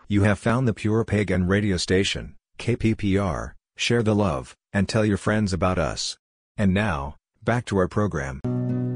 You have found the Pure Pagan radio station, KPPR. Share the love, and tell your friends about us. And now, back to our program.